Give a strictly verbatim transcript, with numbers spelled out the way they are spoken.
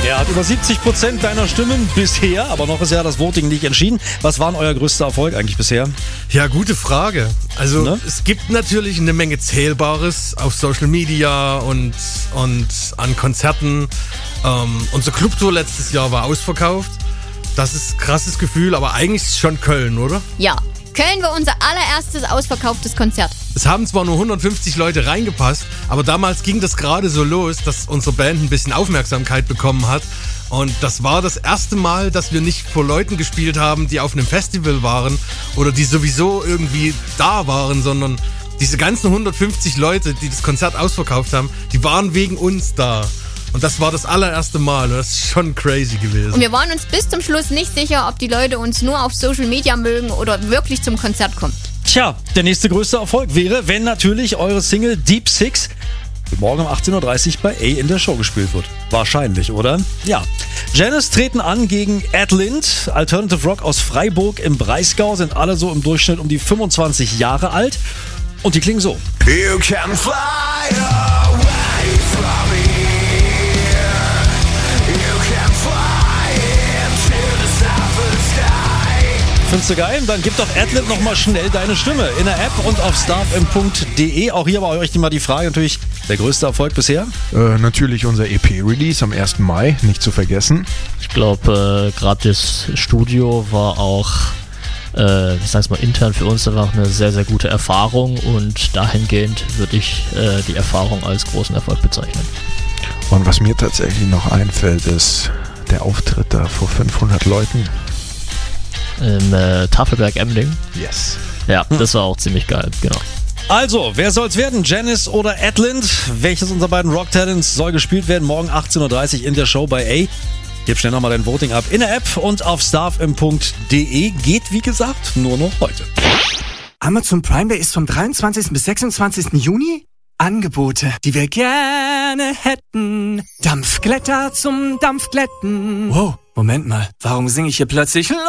Er hat über siebzig Prozent deiner Stimmen bisher, aber noch ist ja das Voting nicht entschieden. Was war denn euer größter Erfolg eigentlich bisher? Ja, gute Frage. Also Ne? es gibt natürlich eine Menge Zählbares auf Social Media und, und an Konzerten. Ähm, unsere Clubtour letztes Jahr war ausverkauft. Das ist ein krasses Gefühl, aber eigentlich ist es schon Köln, oder? Ja, Köln war unser allererstes ausverkauftes Konzert. Es haben zwar nur hundertfünfzig Leute reingepasst, aber damals ging das gerade so los, dass unsere Band ein bisschen Aufmerksamkeit bekommen hat. Und das war das erste Mal, dass wir nicht vor Leuten gespielt haben, die auf einem Festival waren oder die sowieso irgendwie da waren, sondern diese ganzen hundertfünfzig Leute, die das Konzert ausverkauft haben, die waren wegen uns da. Und das war das allererste Mal und das ist schon crazy gewesen. Und wir waren uns bis zum Schluss nicht sicher, ob die Leute uns nur auf Social Media mögen oder wirklich zum Konzert kommen. Tja, der nächste größte Erfolg wäre, wenn natürlich eure Single Deep Six morgen um achtzehn Uhr dreißig bei A in der Show gespielt wird. Wahrscheinlich, oder? Ja. Janis treten an gegen Adlind, Alternative Rock aus Freiburg im Breisgau, sind alle so im Durchschnitt um die fünfundzwanzig Jahre alt. Und die klingen so. You can fly away from here. You can fly into the southern sky. Findest du geil? Dann gib doch Adlind nochmal schnell deine Stimme in der App und auf starfm punkt de. Auch hier bei euch mal die Frage natürlich, der größte Erfolg bisher? Äh, natürlich unser E P-Release am ersten Mai, nicht zu vergessen. Ich glaube, äh, gerade das Studio war auch, äh, ich sag's mal, intern für uns einfach eine sehr, sehr gute Erfahrung und dahingehend würde ich äh, die Erfahrung als großen Erfolg bezeichnen. Und was mir tatsächlich noch einfällt, ist der Auftritt da vor fünfhundert Leuten. Im äh, Tafelberg-Emding. Yes. Ja, das war auch ziemlich geil, genau. Also, wer soll's werden? Janis oder Adlind? Welches unserer beiden Rock-Talents soll gespielt werden? Morgen achtzehn Uhr dreißig in der Show bei A. Gib schnell nochmal dein Voting ab in der App und auf starfm punkt de. Geht, wie gesagt, nur noch heute. Amazon Prime Day ist vom dreiundzwanzigsten bis sechsundzwanzigsten Juni. Angebote, die wir gerne hätten. Dampfglätter zum Dampfglätten. Wow, Moment mal, warum singe ich hier plötzlich